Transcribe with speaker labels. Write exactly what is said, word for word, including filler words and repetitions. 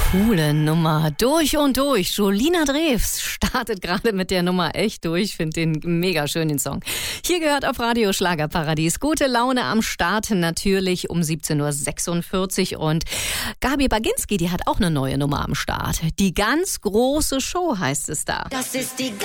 Speaker 1: Coole Nummer. Durch und durch. Jolina Drews startet gerade mit der Nummer echt durch. Finde den mega schön, den Song. Hier gehört auf Radio Schlagerparadies gute Laune am Start. Natürlich um siebzehn Uhr sechsundvierzig. Und Gabi Baginski, die hat auch eine neue Nummer am Start. Die ganz große Show heißt es da.
Speaker 2: Das ist die